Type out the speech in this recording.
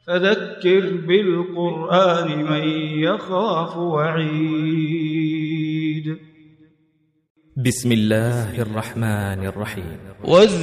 فذكر بالقرآن من يخاف وعيد. بسم الله الرحمن الرحيم.